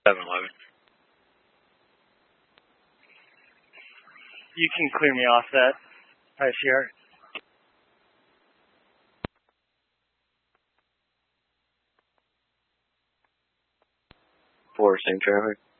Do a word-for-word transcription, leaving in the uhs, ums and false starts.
seven eleven. You can clear me off that, I C R. four, same traffic.